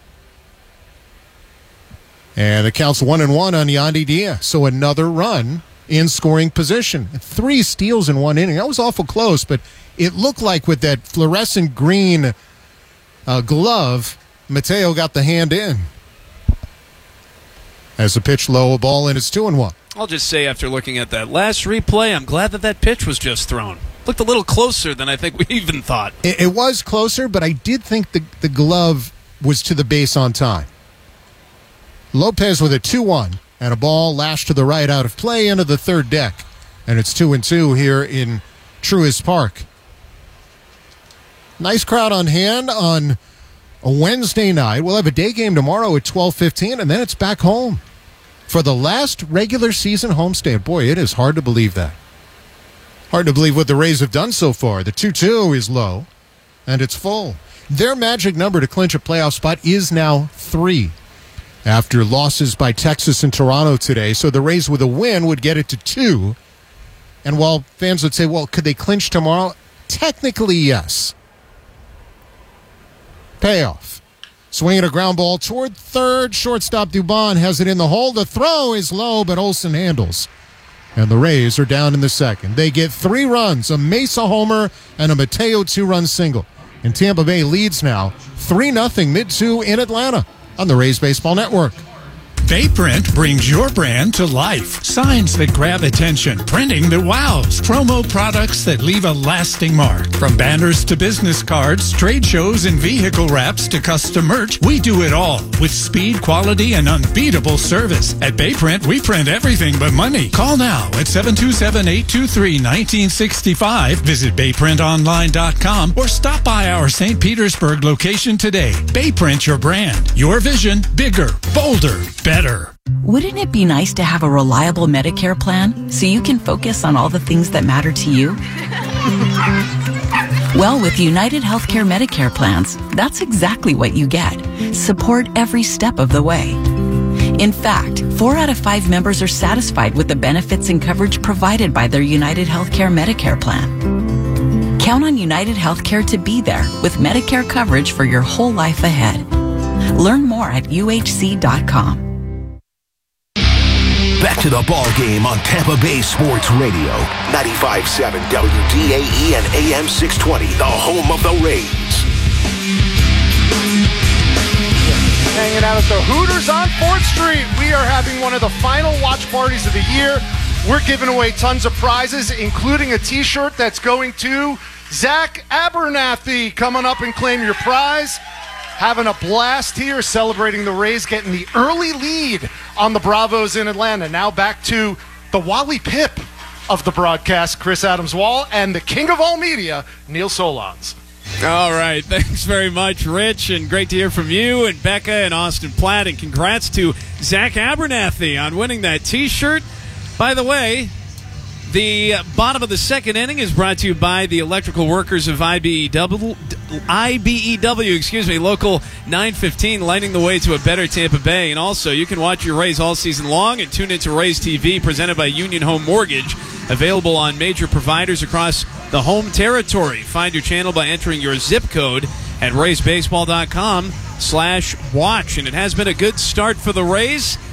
And it counts 1-1 on Yandy Diaz. So another run in scoring position. 3 steals in 1 inning. That was awful close, but it looked like with that fluorescent green glove, Mateo got the hand in. As a pitch low, a ball, and it's 2-1. I'll just say after looking at that last replay, I'm glad that pitch was just thrown. Looked a little closer than I think we even thought. It was closer, but I did think the glove was to the base on time. Lopez with a 2-1 and a ball lashed to the right out of play into the third deck. And it's 2-2 here in Truist Park. Nice crowd on hand on a Wednesday night. We'll have a day game tomorrow at 12:15, and then it's back home for the last regular season homestand. Boy, it is hard to believe that. Hard to believe what the Rays have done so far. The 2-2 is low, and it's full. Their magic number to clinch a playoff spot is now 3 after losses by Texas and Toronto today. So the Rays with a win would get it to 2. And while fans would say, well, could they clinch tomorrow? Technically, yes. Payoff. Swinging a ground ball toward third. Shortstop Dubon has it in the hole. The throw is low, but Olsen handles. And the Rays are down in the second. They get 3 runs, a Mesa homer and a Mateo 2-run single. And Tampa Bay leads now 3-0 mid-2 in Atlanta on the Rays Baseball Network. Bayprint brings your brand to life. Signs that grab attention, printing that wows, promo products that leave a lasting mark. From banners to business cards, trade shows and vehicle wraps to custom merch, we do it all with speed, quality, and unbeatable service. At Bayprint, we print everything but money. Call now at 727-823-1965. Visit bayprintonline.com or stop by our St. Petersburg location today. Bayprint your brand. Your vision, bigger, bolder, better. Wouldn't it be nice to have a reliable Medicare plan so you can focus on all the things that matter to you? Well, with United Healthcare Medicare plans, that's exactly what you get. Support every step of the way. In fact, 4 out of 5 members are satisfied with the benefits and coverage provided by their United Healthcare Medicare plan. Count on United Healthcare to be there with Medicare coverage for your whole life ahead. Learn more at uhc.com. Back to the ball game on Tampa Bay Sports Radio. 95.7 WDAE and AM 620, the home of the Rays. Hanging out at the Hooters on 4th Street. We are having one of the final watch parties of the year. We're giving away tons of prizes, including a t-shirt that's going to Zach Abernathy. Coming up and claim your prize. Having a blast here, celebrating the Rays getting the early lead on the Bravos in Atlanta. Now back to the Wally Pipp of the broadcast, Chris Adams-Wall, and the king of all media, Neil Solondz. All right, thanks very much, Rich, and great to hear from you and Becca and Austin Platt, and congrats to Zach Abernathy on winning that T-shirt. By the way, the bottom of the second inning is brought to you by the electrical workers of IBEW, Local 915, lighting the way to a better Tampa Bay. And also, you can watch your Rays all season long and tune into Rays TV, presented by Union Home Mortgage, available on major providers across the home territory. Find your channel by entering your zip code at raysbaseball.com/watch. And it has been a good start for the Rays.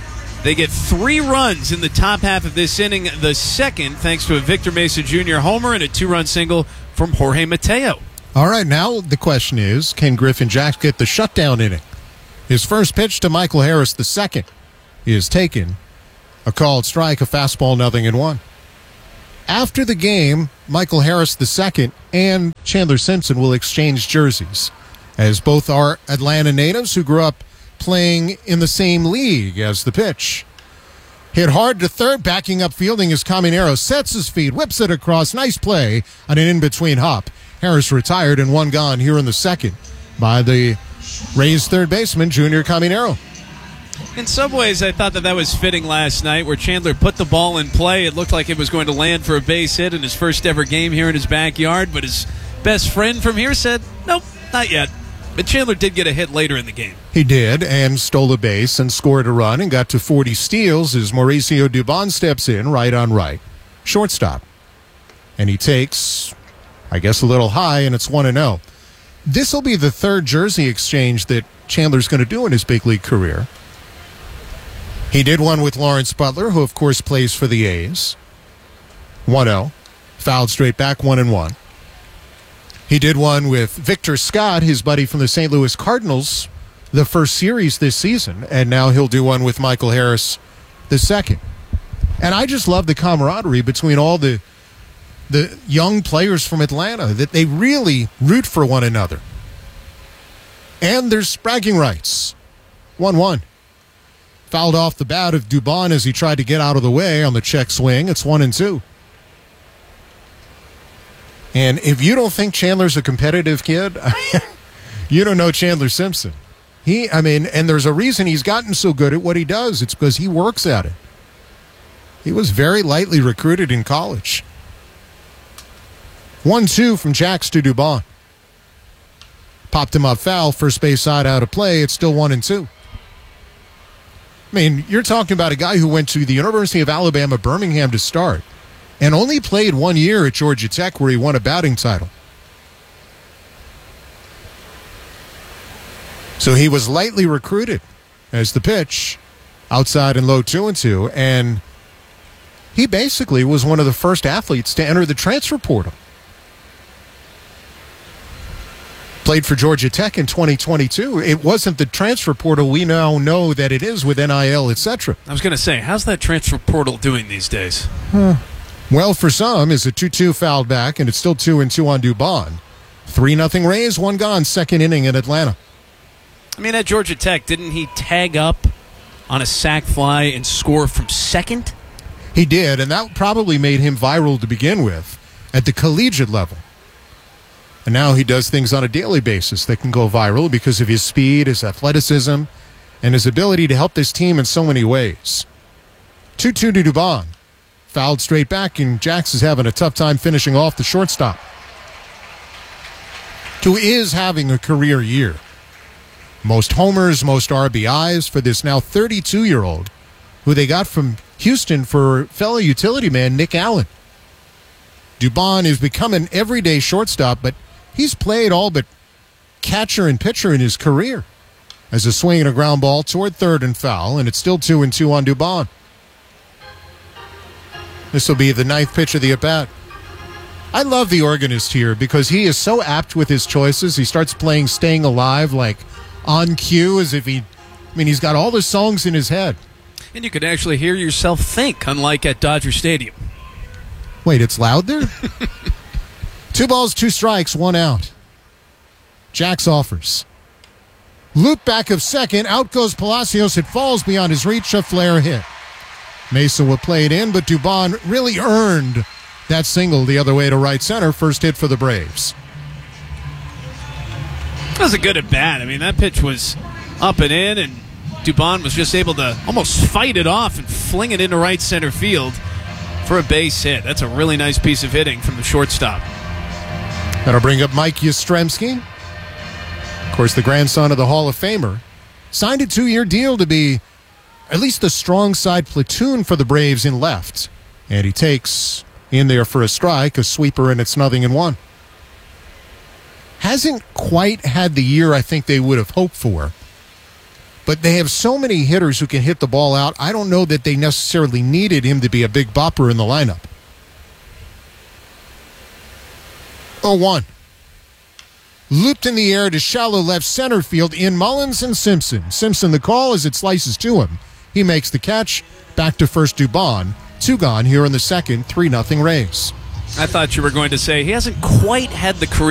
They get 3 runs in the top half of this inning, the second, thanks to a Victor Mesa Jr. homer and a 2-run single from Jorge Mateo. All right, now the question is, can Griffin Jacks get the shutdown inning? His first pitch to Michael Harris, the second, is taken. A called strike, a fastball, 0-1. After the game, Michael Harris, the second, and Chandler Simpson will exchange jerseys, as both are Atlanta natives who grew up playing in the same league as the pitch. Hit hard to third, backing up fielding as Caminero sets his feet, whips it across. Nice play on an in-between hop. Harris retired and 1 gone here in the second by the Rays third baseman, Junior Caminero. In some ways, I thought that was fitting last night, where Chandler put the ball in play. It looked like it was going to land for a base hit in his first ever game here in his backyard, but his best friend from here said, nope, not yet. But Chandler did get a hit later in the game. He did, and stole a base and scored a run and got to 40 steals as Mauricio Dubon steps in right on right. Shortstop. And he takes, I guess, a little high, and it's 1-0. This will be the third jersey exchange that Chandler's going to do in his big league career. He did one with Lawrence Butler, who, of course, plays for the A's. 1-0. Fouled straight back, 1-1. He did one with Victor Scott, his buddy from the St. Louis Cardinals, the first series this season, and now he'll do one with Michael Harris, the second. And I just love the camaraderie between all the young players from Atlanta, that they really root for one another. And there's bragging rights. 1-1. Fouled off the bat of Dubon as he tried to get out of the way on the check swing. It's 1-2. And if you don't think Chandler's a competitive kid, you don't know Chandler Simpson. And there's a reason he's gotten so good at what he does. It's because he works at it. He was very lightly recruited in college. 1-2 from Jacks to Dubon. Popped him up foul, first base side out of play. It's still 1-2. I mean, you're talking about a guy who went to the University of Alabama, Birmingham to start, and only played 1 year at Georgia Tech where he won a batting title. So he was lightly recruited as the pitch, outside and low 2-2, and he basically was one of the first athletes to enter the transfer portal. Played for Georgia Tech in 2022. It wasn't the transfer portal we now know that it is with NIL, etc. I was going to say, how's that transfer portal doing these days? Well, for some, is a 2-2 fouled back, and it's still 2-2 on Dubon. 3-0 Rays, 1 gone, second inning in Atlanta. I mean, at Georgia Tech, didn't he tag up on a sac fly and score from second? He did, and that probably made him viral to begin with at the collegiate level. And now he does things on a daily basis that can go viral because of his speed, his athleticism, and his ability to help this team in so many ways. 2-2 to Dubon. Fouled straight back, and Jacks is having a tough time finishing off the shortstop, who is having a career year. Most homers, most RBIs for this now 32-year-old, who they got from Houston for fellow utility man Nick Allen. Dubon is becoming an everyday shortstop, but he's played all but catcher and pitcher in his career. As a swing and a ground ball toward third and foul, and it's still 2-2 on Dubon. This will be the 9th pitch of the at-bat. I love the organist here because he is so apt with his choices. He starts playing Staying Alive like on cue, as if he's got all the songs in his head. And you could actually hear yourself think, unlike at Dodger Stadium. Wait, it's loud there? 2 balls, 2 strikes, 1 out. Jacks offers. Loop back of second. Out goes Palacios. It falls beyond his reach. A flare hit. Mesa will play it in, but Dubon really earned that single the other way to right center. First hit for the Braves. That was a good at bat. I mean, that pitch was up and in, and Dubon was just able to almost fight it off and fling it into right center field for a base hit. That's a really nice piece of hitting from the shortstop. That'll bring up Mike Yastrzemski. Of course, the grandson of the Hall of Famer. Signed a 2-year deal to be at least the strong side platoon for the Braves in left. And he takes in there for a strike, a sweeper, and it's 0-1. Hasn't quite had the year I think they would have hoped for. But they have so many hitters who can hit the ball out. I don't know that they necessarily needed him to be a big bopper in the lineup. 0-1. Looped in the air to shallow left center field in Mullins and Simpson. Simpson the call as it slices to him. He makes the catch. Back to first Dubon. 2 gone here in the second. 3-0 Rays. I thought you were going to say he hasn't quite had the career